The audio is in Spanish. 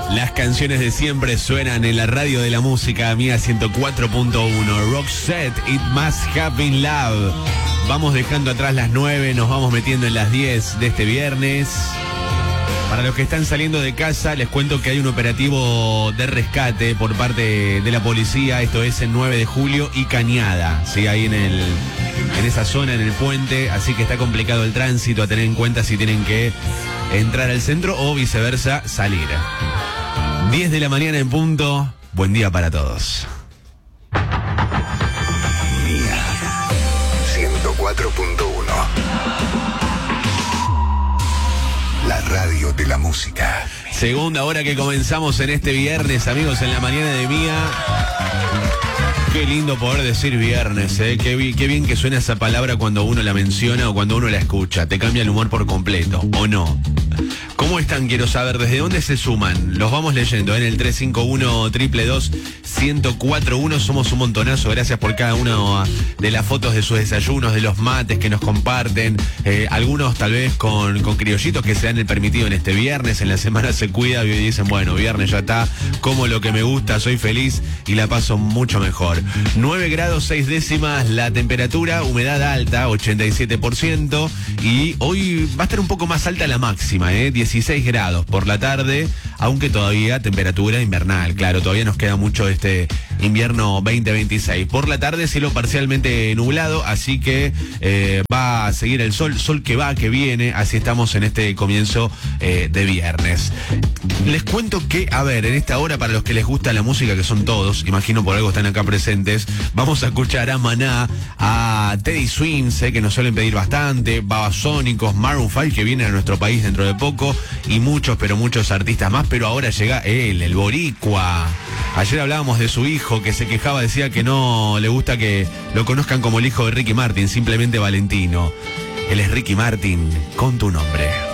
Las canciones de siempre suenan en la radio de la música Mía 104.1. Roxette, It Must Have Been Love. Vamos dejando atrás las 9, nos vamos metiendo en las 10 de este viernes. Para los que están saliendo de casa, les cuento que hay un operativo de rescate por parte de la policía. Esto es en 9 de julio y Cañada, ¿sí? Ahí en esa zona, en el puente. Así que está complicado el tránsito, a tener en cuenta si tienen que entrar al centro o viceversa, salir. 10 de la mañana en punto. Buen día para todos. Mía 104.1. La radio de la música. Segunda hora que comenzamos en este viernes, amigos, en la mañana de Mía. Qué lindo poder decir viernes, ¿eh? Qué bien que suena esa palabra cuando uno la menciona o cuando uno la escucha. Te cambia el humor por completo, ¿o no? ¿Cómo están? Quiero saber desde dónde se suman. Los vamos leyendo en el 351-222-1041. Somos un montonazo. Gracias por cada una de las fotos de sus desayunos, de los mates que nos comparten. Algunos tal vez con criollitos que se dan el permitido en este viernes. En la semana se cuida y dicen, bueno, viernes ya está. Como lo que me gusta, soy feliz y la paso mucho mejor. 9 grados 6 décimas la temperatura, humedad alta, 87%. Y hoy va a estar un poco más alta la máxima, 16 grados por la tarde, aunque todavía temperatura invernal. Claro, todavía nos queda mucho este invierno 2026. Por la tarde cielo parcialmente nublado, así que va a seguir el sol que va, que viene. Así estamos en este comienzo de viernes. Les cuento que, a ver, en esta hora, para los que les gusta la música, que son todos, imagino por algo están acá presentes, vamos a escuchar a Maná, a Teddy Swims, que nos suelen pedir bastante, Babasónicos, Maroon 5, que viene a nuestro país dentro de poco, y muchos, pero muchos artistas más. Pero ahora llega él, el boricua. Ayer hablábamos de su hijo que se quejaba, decía que no le gusta que lo conozcan como el hijo de Ricky Martin, simplemente Valentino. Él es Ricky Martin, con tu nombre.